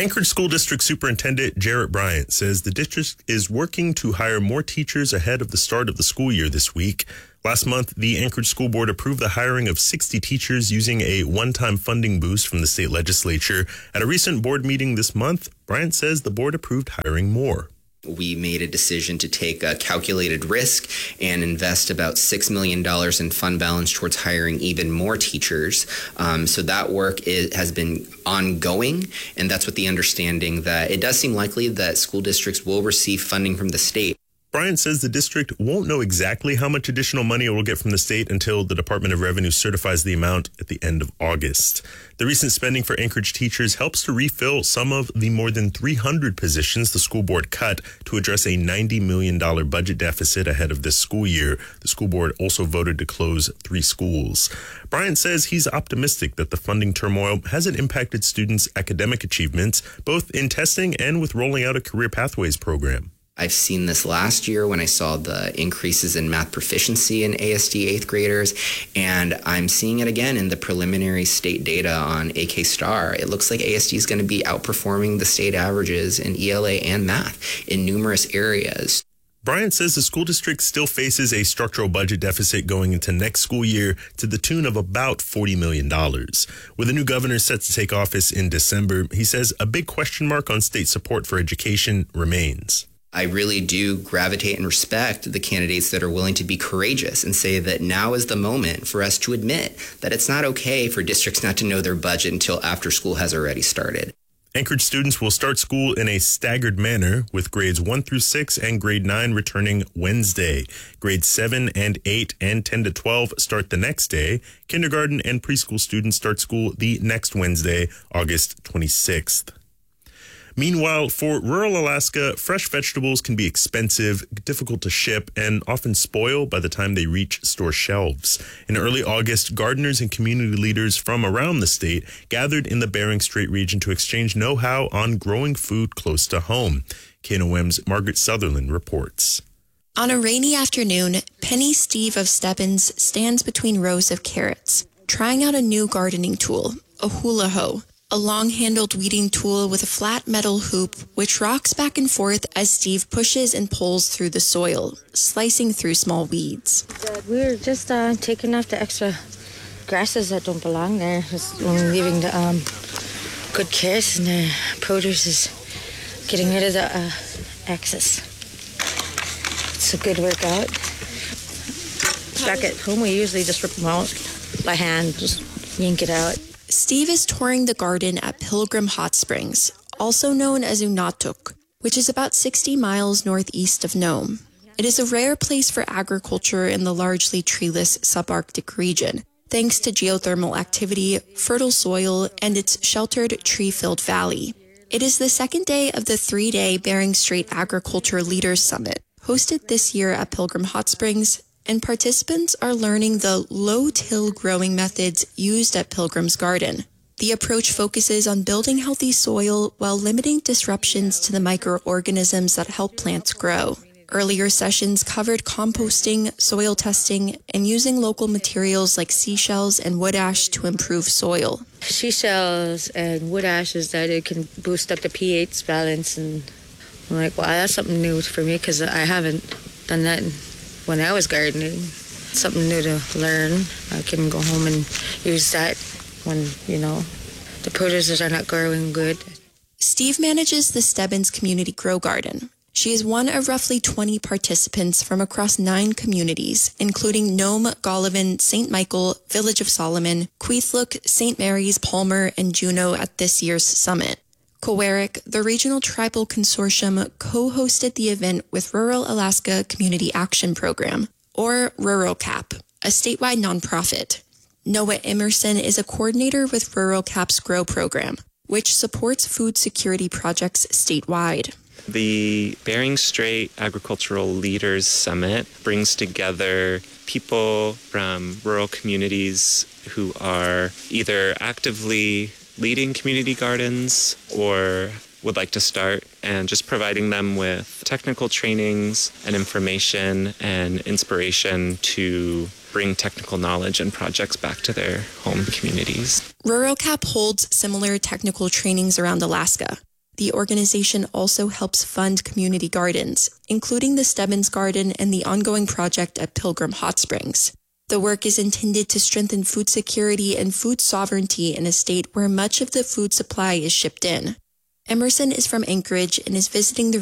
Anchorage School District Superintendent Jarrett Bryant says the district is working to hire more teachers ahead of the start of the school year this week. Last month, the Anchorage School Board approved the hiring of 60 teachers using a one-time funding boost from the state legislature. At a recent board meeting this month, Bryant says the board approved hiring more. We made a decision to take a calculated risk and invest about $6 million in fund balance towards hiring even more teachers. So that work has been ongoing, and that's with the understanding that it does seem likely that school districts will receive funding from the state. Bryant says the district won't know exactly how much additional money it will get from the state until the Department of Revenue certifies the amount at the end of August. The recent spending for Anchorage teachers helps to refill some of the more than 300 positions the school board cut to address a $90 million budget deficit ahead of this school year. The school board also voted to close 3 schools. Bryant says he's optimistic that the funding turmoil hasn't impacted students' academic achievements, both in testing and with rolling out a career pathways program. I've seen this last year when I saw the increases in math proficiency in ASD 8th graders, and I'm seeing it again in the preliminary state data on AK Star. It looks like ASD is going to be outperforming the state averages in ELA and math in numerous areas. Bryant says the school district still faces a structural budget deficit going into next school year to the tune of about $40 million. With a new governor set to take office in December, he says a big question mark on state support for education remains. I really do gravitate and respect the candidates that are willing to be courageous and say that now is the moment for us to admit that it's not okay for districts not to know their budget until after school has already started. Anchorage students will start school in a staggered manner, with grades 1 through 6 and grade 9 returning Wednesday. Grades 7 and 8 and 10 to 12 start the next day. Kindergarten and preschool students start school the next Wednesday, August 26th. Meanwhile, for rural Alaska, fresh vegetables can be expensive, difficult to ship, and often spoil by the time they reach store shelves. In early August, gardeners and community leaders from around the state gathered in the Bering Strait region to exchange know-how on growing food close to home. KNOM's Margaret Sutherland reports. On a rainy afternoon, Penny Steve of Stebbins stands between rows of carrots, trying out a new gardening tool, a hula hoe. A long-handled weeding tool with a flat metal hoop which rocks back and forth as Steve pushes and pulls through the soil, slicing through small weeds. We're just taking off the extra grasses that don't belong there. Just leaving the good carrots, and the produce is getting rid of the excess. It's a good workout. Back at home, we usually just rip them out by hand, just yank it out. Steve is touring the garden at Pilgrim Hot Springs, also known as Unatuk, which is about 60 miles northeast of Nome. It is a rare place for agriculture in the largely treeless subarctic region, thanks to geothermal activity, fertile soil, and its sheltered, tree-filled valley. It is the second day of the 3-day Bering Strait Agriculture Leaders Summit, hosted this year at Pilgrim Hot Springs, and participants are learning the low-till growing methods used at Pilgrim's Garden. The approach focuses on building healthy soil while limiting disruptions to the microorganisms that help plants grow. Earlier sessions covered composting, soil testing, and using local materials like seashells and wood ash to improve soil. Seashells and wood ash is that it can boost up the pH balance, and I'm like, wow, that's something new for me because I haven't done that when I was gardening. Something new to learn. I can go home and use that when, the produces are not growing good. Steve manages the Stebbins Community Grow Garden. She is one of roughly 20 participants from across 9 communities, including Nome, Golovin, St. Michael, Village of Solomon, Queethlook, St. Mary's, Palmer, and Juneau at this year's summit. Cowarik, the regional tribal consortium, co-hosted the event with Rural Alaska Community Action Program, or RuralCap, a statewide nonprofit. Noah Emerson is a coordinator with RuralCap's Grow program, which supports food security projects statewide. The Bering Strait Agricultural Leaders Summit brings together people from rural communities who are either actively leading community gardens or would like to start, and just providing them with technical trainings and information and inspiration to bring technical knowledge and projects back to their home communities. RuralCap holds similar technical trainings around Alaska. The organization also helps fund community gardens, including the Stebbins Garden and the ongoing project at Pilgrim Hot Springs. The work is intended to strengthen food security and food sovereignty in a state where much of the food supply is shipped in. Emerson is from Anchorage and is visiting the